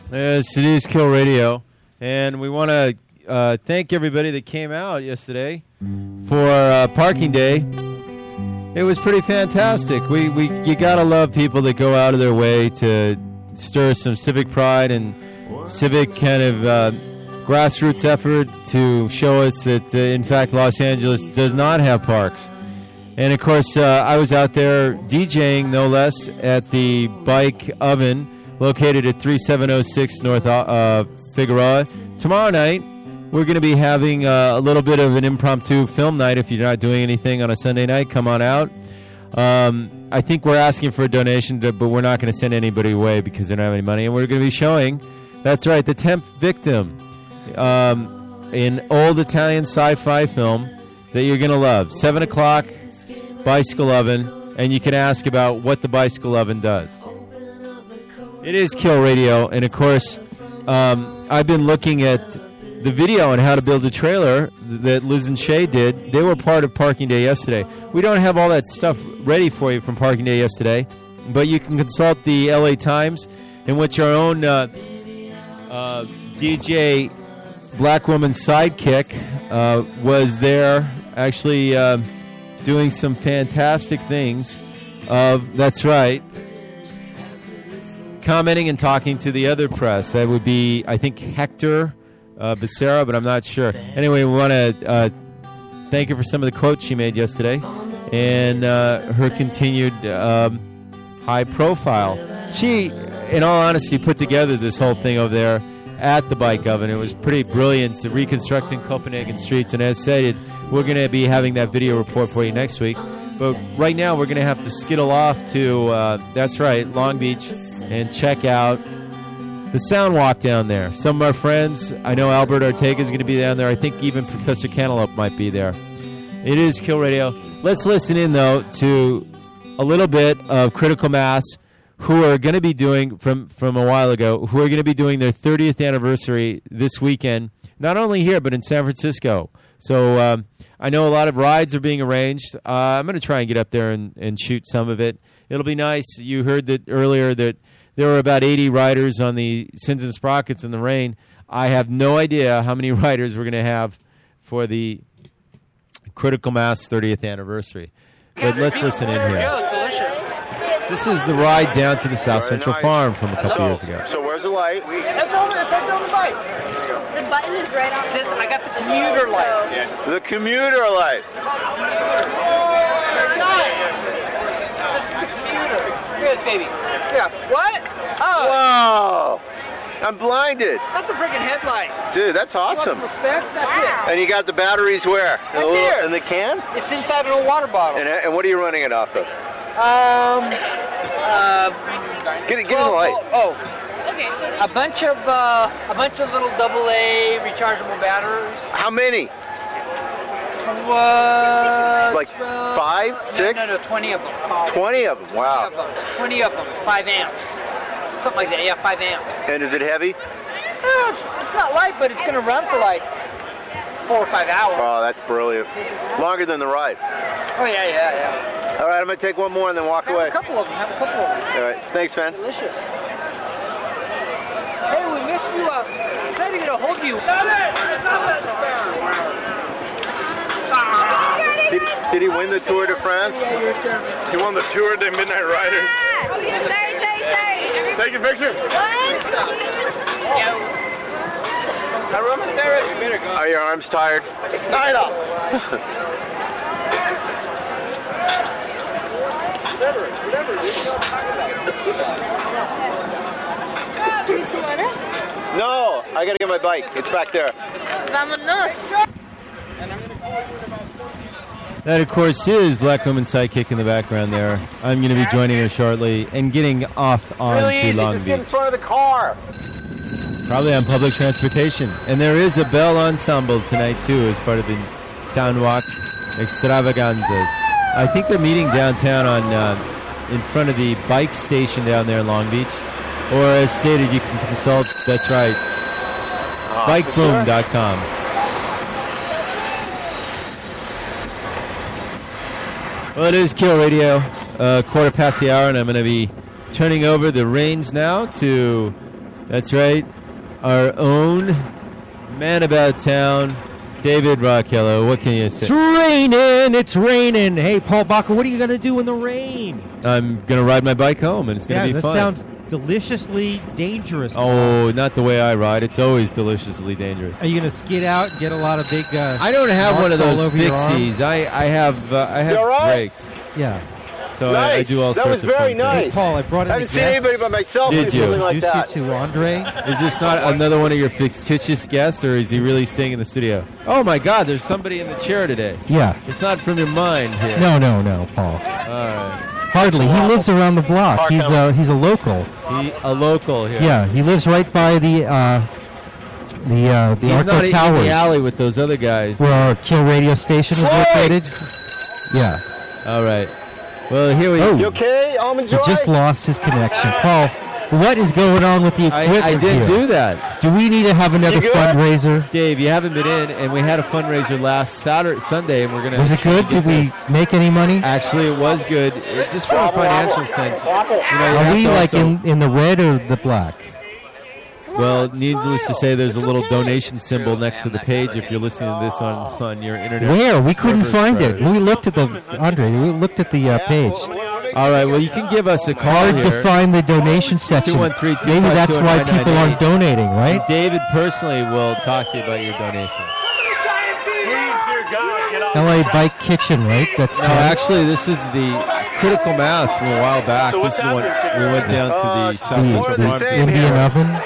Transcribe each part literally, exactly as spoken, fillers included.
Yes, it is Kill Radio, and we want to uh, thank everybody that came out yesterday for uh, Parking Day. It was pretty fantastic. We we you gotta love people that go out of their way to stir some civic pride and civic kind of uh, grassroots effort to show us that, uh, in fact, Los Angeles does not have parks. And, of course, uh, I was out there DJing, no less, at the Bike Oven, located at thirty-seven oh six North uh, Figueroa. Tomorrow night, we're going to be having uh, a little bit of an impromptu film night. If you're not doing anything on a Sunday night, come on out. Um, I think we're asking for a donation, to, but we're not going to send anybody away because they don't have any money. And we're going to be showing, that's right, The Tenth Victim, um, an old Italian sci-fi film that you're going to love. seven o'clock, Bicycle Oven, and you can ask about what the Bicycle Oven does. It is Kill Radio, and of course, um, I've been looking at the video on how to build a trailer that Liz and Shay did. They were part of Parking Day yesterday. We don't have all that stuff ready for you from Parking Day yesterday, but you can consult the L A Times, in which our own uh, uh, D J Black Woman Sidekick uh, was there, actually uh, doing some fantastic things. Of that's right. Commenting and talking to the other press. That would be, I think, Hector uh, Becerra, but I'm not sure. Anyway, we want to uh, thank her for some of the quotes she made yesterday and uh, her continued um, high profile. She, in all honesty, put together this whole thing over there at the Bike Oven. It was pretty brilliant, to reconstructing Copenhagen streets. And as stated, we're going to be having that video report for you next week. But right now, we're going to have to skittle off to, uh, that's right, Long Beach, and check out the Sound Walk down there. Some of our friends, I know Albert Ortega is going to be down there. I think even Professor Cantaloupe might be there. It is Kill Radio. Let's listen in, though, to a little bit of Critical Mass, who are going to be doing, from, from a while ago, who are going to be doing their thirtieth anniversary this weekend, not only here, but in San Francisco. So um, I know a lot of rides are being arranged. Uh, I'm going to try and get up there and, and shoot some of it. It'll be nice. You heard that earlier that there were about eighty riders on the Sins and Sprockets in the rain. I have no idea how many riders we're going to have for the Critical Mass thirtieth anniversary. But let's listen in here. This is the ride down to the South Central Farm from a couple so, years ago. So where's the light? It's over, it's over the bike. The button is right on this. I got the commuter light. Yeah. The commuter light. This is the commuter. Good, baby. Yeah. What? Whoa! Oh. I'm blinded. That's a freaking headlight. Dude, that's awesome. Respect? That's wow. it. And you got the batteries where? Right in, the little, there. in the can? It's inside an old water bottle. And, and what are you running it off of? Um. Uh. Get it. Get in the light. Oh. Okay. So a bunch of uh, a bunch of little double A rechargeable batteries. How many? What? Like uh, five, six? No, no, no, twenty of them. Twenty of them. Wow. Twenty of them. Twenty of them. Five amps. Something like that. Yeah, five amps. And is it heavy? Uh, it's, it's not light, but it's going to run for like four or five hours. Oh, that's brilliant. Longer than the ride. Oh yeah, yeah, yeah. All right, I'm gonna take one more and then walk Have away. a couple of them. Have a couple of them. All right, thanks, man. Delicious. Hey, we missed you. Uh, trying to get a hold of you. Did, did he win the Tour de France? He won the Tour de Midnight Riders. Say, say, say. Take a picture. Are your arms tired? Tied up. No, I gotta get my bike. It's back there. Vámonos. That, of course, is Black Woman Sidekick in the background there. I'm going to be joining her shortly and getting off on Really to easy, Long just Beach. get in front of the car. Probably on public transportation. And there is a bell ensemble tonight, too, as part of the Soundwalk Extravaganzas. I think they're meeting downtown on uh, in front of the bike station down there in Long Beach. Or, as stated, you can consult, that's right, Uh, bike boom dot com. Well, it is Kill Radio, uh, quarter past the hour, and I'm going to be turning over the reins now to That's right. Our own man about town, David Rockello. What can you say? It's raining. It's raining. Hey, Paul Baca, what are you going to do in the rain? I'm going to ride my bike home, and it's going to yeah, be that fun. sounds deliciously dangerous. Oh, not the way I ride. It's always deliciously dangerous. Are you going to skid out and get a lot of big uh, I don't have one of marks all those over your fixies. arms? I, I have uh, I have You all right? brakes. Yeah. So I, I Nice. do all That sorts was of very fun nice. things. Hey, Paul, I brought in I a haven't seen guest. anybody but myself Did do you? something like Introduce that. you to Andre. Is this not another one of your fictitious guests, or is he really staying in the studio? Oh my God, there's somebody in the chair today. Yeah. It's not from your mind here. No, no, no, Paul. All right. Hardly. He lives around the block. Park He's out. a he's a local. He, a local here. Yeah, he lives right by the uh, the uh, the He's Arco not Towers, in the alley with those other guys. where our Kill radio station is Sloy! located. Yeah. All right. Well, here we Oh. You okay, Almond Joy? He just lost his connection. Paul, what is going on with the I, equipment I didn't here? do that. Do we need to have another You good? fundraiser? Dave, you haven't been in, and we had a fundraiser last Saturday, Sunday, and we're gonna. Was it good? Did we make any money? Actually, it was good. It, just from a financial sense, you know, you Are have we to like also- in, in the red or the black? Well, needless to say, there's a little donation symbol next to the page if you're listening to this on, on your internet. Where? We couldn't service find it. providers. We looked at the Andre. We looked at the uh, page. All right, well, you can give us a call Hard here. to find the donation section. two one three, two Maybe five that's two, why nine nine people eight. aren't donating, right? David personally will talk to you about your donation. L A Bike Kitchen, right? That's No, ten. actually, this is the Critical Mass from a while back. This is the one we went down to the Uh, South the, Central the Farm the same to Indian here. oven,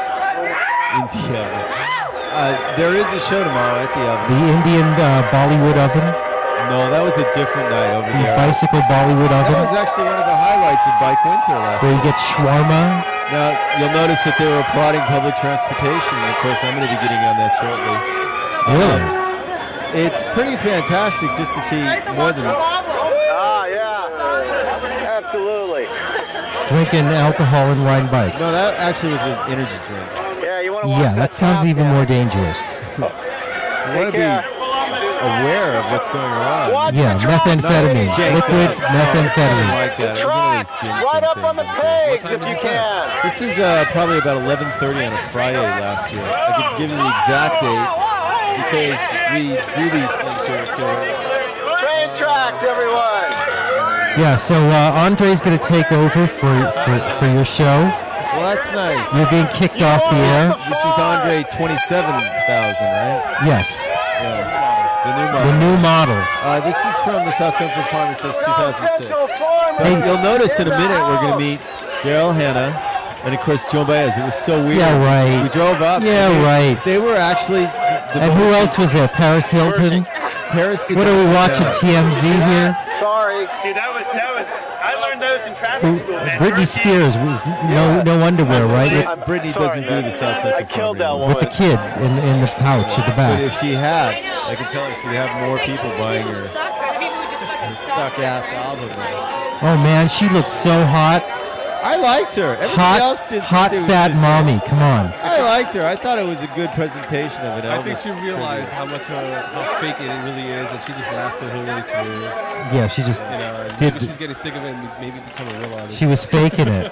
India. Uh, there is a show tomorrow at the oven. the Indian uh, Bollywood oven, No, that was a different night over the there. bicycle Bollywood That was oven, actually one of the highlights of Bike Winter last where year. you get shawarma. Now, you'll notice that they were applauding public transportation. And of course, I'm going to be getting on that shortly. Really? It's pretty fantastic just to see more than... Ah, yeah. Absolutely. Drinking alcohol and riding bikes. No, that actually was an energy drink. Yeah, you want to watch yeah, that sounds top even down. more dangerous. You want to Take be care. aware of what's going on. Watch Yeah, the truck. methamphetamine, Janked liquid up. Something methamphetamine. like that. It was one of Tracks those ginseng right up on the things. page if you can. This is uh, probably about eleven thirty on a Friday last year. I could give you the exact date because we do these things here at Kill. Train tracks, everyone. Yeah, so uh, Andre's going to take over for, for for your show. Well, that's nice. You're being kicked off the air. This is Andre twenty-seven thousand, right? Yes, Yeah. The new the model. new model. Uh, this is from the South Central Farm. It says two thousand six. Central Farm. But you'll notice in a minute we're going to meet Daryl Hannah and, of course, Joan Baez. It was so weird. Yeah, right. We drove up. Yeah, and they, right. They were actually... The And who else was there? Paris Hilton. Paris did What are we not- watching? uh, T M Z here. Sorry. Dude, that was that was. I learned those in traffic Who- school, man. Britney Spears was no no underwear, right? With, I'm Britney sorry, doesn't do the man. South Central I killed that Farm woman. with the kid in in the pouch at the But back. if she had, I can tell you she'd have more people buying her, her suck-ass album. Oh man, she looks so hot. I liked her. Everybody else Hot, did. hot they were fat just- mommy. Come on. I liked her. I thought it was a good presentation of an Elvis. I think she realized how much uh, how fake it really is, and she just laughed her whole way through. Yeah, she just You know, and Did- maybe she's getting sick of it, and maybe become a real artist. she was faking it,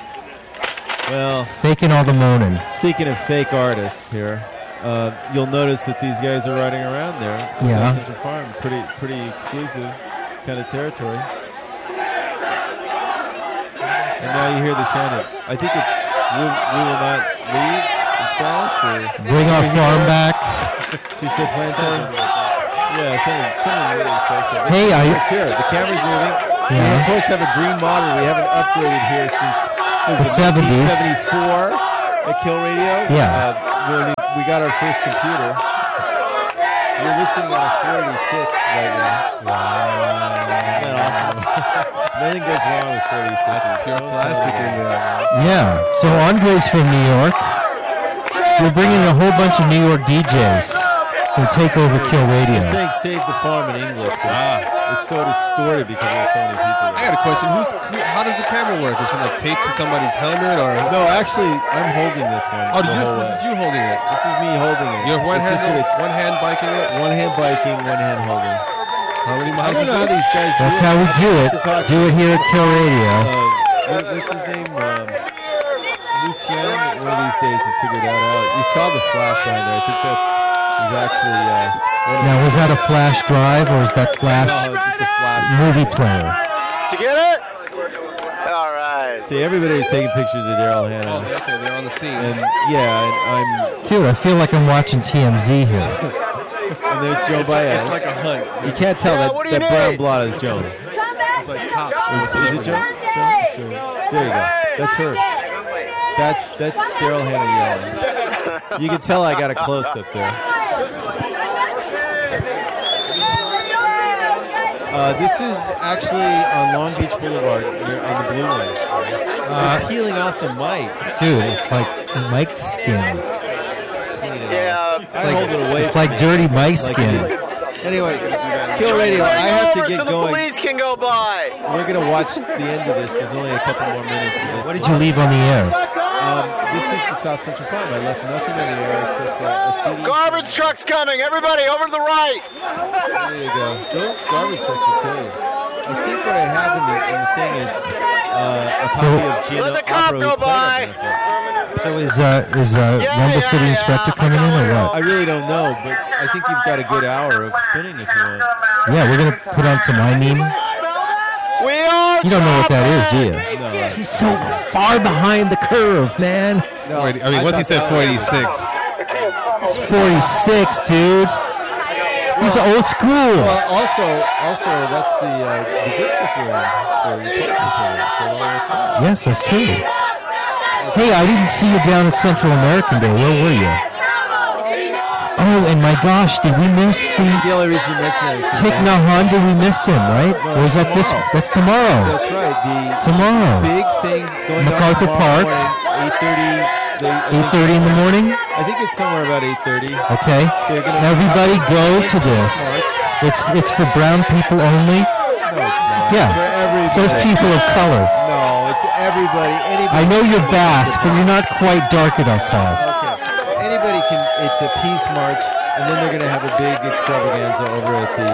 Well, faking all the moaning. speaking of fake artists here, uh, you'll notice that these guys are riding around there. at Yeah. South Central Farm, pretty pretty exclusive kind of territory. And now you hear the chant. I think it's we, we will not leave in Spanish. Or Bring our farm back. she said plantain. Yeah, something, something really social. Hey, I- It's here. The camera's moving. We Yeah. of course have a green model. We haven't upgraded here since what The was it, seventies. nineteen seventy-four at Kill Radio. Yeah. Uh, when we got our first computer. We're listening on a forty-six right now. Wow. Isn't that awesome? Nothing goes wrong with forty-six. That's pure plastic in there. Yeah. So Andre's from New York. We're bringing a whole bunch of New York D Js who take over Kill Radio. You're saying save the farm in English. Ah. It's so distorted because there's so many people. I got a question. Who's who, how does the camera work? Is it like taped to somebody's helmet or? No, actually, I'm holding this one. Oh, the you, whole this way. is you holding it. This is me holding it. You have one It's hand, just that it's one hand biking it. one hand biking, one hand holding. How many I miles don't is know how this? these guys That's do how we do I it. have to talk Do it here at Kill Radio. Uh, what, what's his name? Um, Lucien one of these days will figure that out. You saw the flash behind there. I think that's was actually. Uh, one of Now, the- was that a flash drive or is that flash No, it's just a flash. movie player? Did you get it? All right. See, everybody was taking pictures of Daryl Oh, Hannah. okay, they're on the scene. And yeah, and I'm Dude, I feel like I'm watching T M Z here. and there's Joe Baez. It's like a hunt. You can't tell Yeah, that, what do you that brown need? blot is Jones. It's like cops. Is it Jones? Jones? There you go. That's her. That's that's Daryl Hannah yelling. You can tell I got a close up there. Uh, this is actually on Long Beach Boulevard near, on the Blue Line. They're peeling off the mic. Dude, it's like Mike's skin. Yeah. I hold it away. It's from like me. dirty Mike's Like skin. it- Anyway, Kill Bring Radio. I have to over get so the going. police can go by. We're gonna watch the end of this. There's only a couple more minutes of this. What did you leave on the air? Um, this is the South Central Farm. I left nothing on the air except uh, a C D. Garbage truck's coming. Everybody over to the right. There you go. Those garbage trucks are cool. I think what I have in the, in the thing is uh, a So- copy of Gina Let the cop Opera go who played our by. benefit. So is uh, is uh, Yeah, Rumble yeah, City yeah. Inspector I coming in got or one. what? I really don't know, but I think you've got a good hour of spinning if you want. Yeah, we're gonna put on some I mean. We are. You don't know what that is, do you? No. He's so far behind the curve, man. No, I mean, once he said thought four that was- eighty-six. He's forty-six, dude. He's old school. Well, also, also that's the uh, the district we're in for Republican, so it all works out. Yes, that's true. Hey, I didn't see you down at Central American Day. Where were you? Oh, and my gosh, did we miss the The only reason you mention that is 'cause Thich Nhat Hanh? Did we missed him, right? No, Or is that this? tomorrow. That's tomorrow. That's right. The Tomorrow. big thing going MacArthur on tomorrow Park. morning, eight thirty. eight thirty in the morning. I think it's somewhere about eight thirty. Okay. They're gonna Now everybody have go a to this. It's it's for brown people only. No, it's not. Yeah. It's for everybody. It says people of color. No, it's everybody. Anybody. I know you're Basque, but you're not quite dark enough, Paul. Okay. Anybody can. It's a peace march, and then they're going to have a big extravaganza over at the.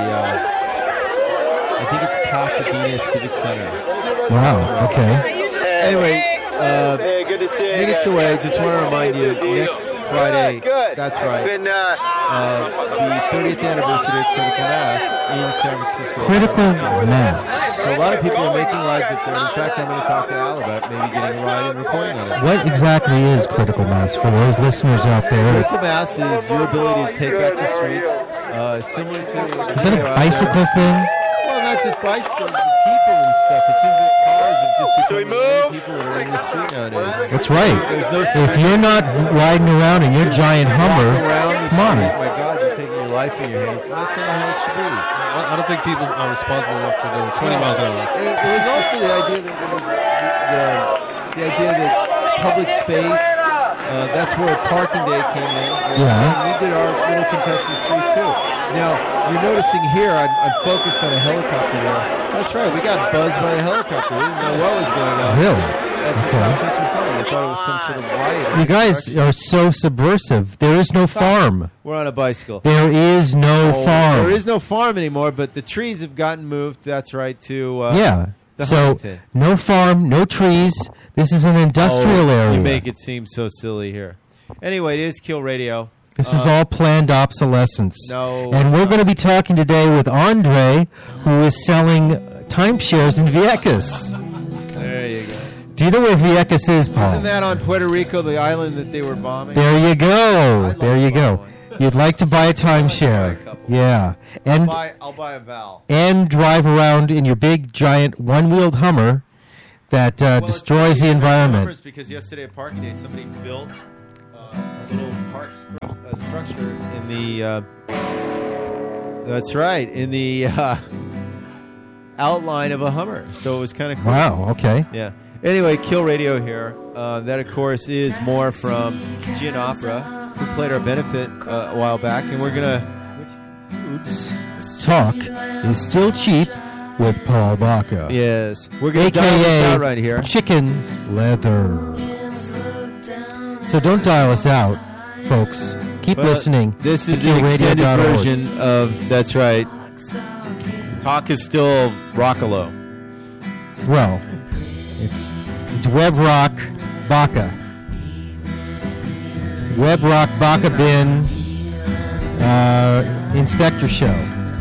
Uh, I think it's Pasadena Civic Center. Wow. Okay. Anyway, uh, Hey, good to see you. minutes again. away. Just want to remind you, next Friday. Good. That's right. Been, uh, Uh, the thirtieth anniversary of Critical Mass in San Francisco. Critical mass. So a lot of people are making rides up there. In fact, I'm going to talk to Al about maybe getting a ride and reporting on it. What exactly is critical mass for those listeners out there? Critical mass is your ability to take back the streets, uh, similar to. Is that a bicycle thing? Well, not just bicycles, but people and stuff. It seems that cars have just become we the main move? people that are in the street nowadays. That's right. There's no If you're not riding around in your giant Hummer, around the come street. on. My God, you're taking your life in your hands. That's not how it should be. I I don't think people are responsible enough to go twenty miles an hour. It, it was also the idea that there was the, the, the idea that public space. Uh, that's where parking day came in. Yeah. And we did our little contested street too. Now you're noticing here, I'm, I'm focused on a helicopter there. That's right. We got buzzed by a helicopter. We didn't know what was going on. Really? At the Okay. South Central Farm. They thought it was some sort of riot. You guys are so subversive. There is no farm. We're on a bicycle. There is no Oh, farm. There is no farm anymore, but the trees have gotten moved. That's right to uh, Yeah. the So Huntington. no farm, no trees. This is an industrial Oh, area. You make it seem so silly here. Anyway, it is Kill Radio. This is all planned obsolescence. No, And it's we're not. going to be talking today with Andre, who is selling timeshares in Vieques. There you go. Do you know where Vieques is, Paul? Isn't that on Puerto Rico, the island that they were bombing? There you go. like There you to buy go. one. You'd like to buy a I'd like to buy a timeshare. couple. Yeah. I'll And buy, I'll buy a Val. and drive around in your big, giant, one-wheeled Hummer that uh, Well, it's destroys the funny, environment. numbers Because yesterday at Parking Day, somebody built uh, a little park stru- uh, structure in the. Uh, that's right, in the uh, outline of a Hummer. So it was kind of cool. Wow. Okay. Yeah. Anyway, Kill Radio here. Uh, that, of course, is more from Gin Opera, who played our benefit uh, a while back, and we're gonna. Foods Talk is still cheap with Paul Baca. Yes, we're gonna dial this out A K right here. A Chicken Leather. So don't dial us out, folks. Keep But listening. This to is the kill radio extended dot org. version of. That's right. Talk is still rockalo. Well, it's it's Web Rock Baca. Web Rock Baka Bin uh, Inspector Show.